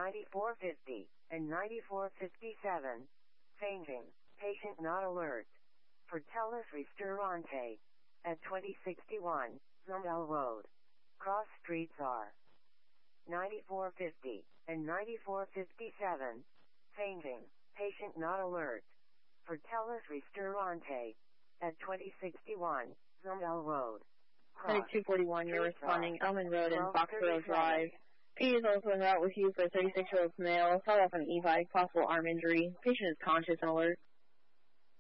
9450 and 9457. Fainting. Patient not alert. Fortellus Ristorante. At 2061, Zumel Road. Cross streets are 9450 and 9457. Fainting. Patient not alert. Fortellus Ristorante. At 2061, Zumel Road. Medic 241, you're responding Elman Road and Foxborough Drive. P is also en route with you for a 36-year-old male. Follow up on E-Bike, possible arm injury. Patient is conscious and alert.